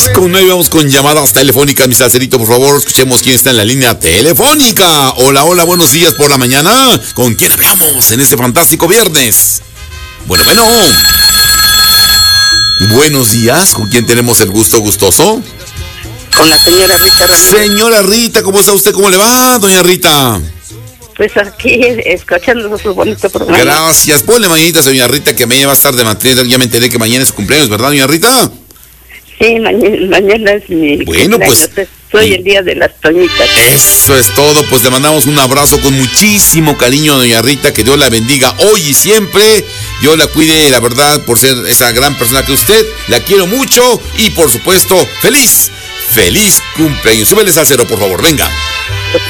Vamos con llamadas telefónicas, mi salserito, por favor. Escuchemos quién está en la línea telefónica. Hola, hola, buenos días por la mañana. ¿Con quién hablamos en este fantástico viernes? Bueno. Buenos días, ¿con quién tenemos el gusto gustoso? Con la señora Rita Ramírez. Señora Rita, ¿cómo está usted? ¿Cómo le va, doña Rita? Pues aquí, escuchando su bonito programa. Gracias. Ponle mañanita, señora Rita, que mañana va a estar de mantener. Ya me enteré que mañana es su cumpleaños, ¿verdad, doña Rita? Sí, mañana es mi bueno, cumpleaños. Pues soy el día de las Toñitas. Eso es todo, pues le mandamos un abrazo con muchísimo cariño a doña Rita, que Dios la bendiga hoy y siempre, Dios la cuide, la verdad, por ser esa gran persona que usted, la quiero mucho y por supuesto, feliz cumpleaños. Súbele salsero, por favor, venga.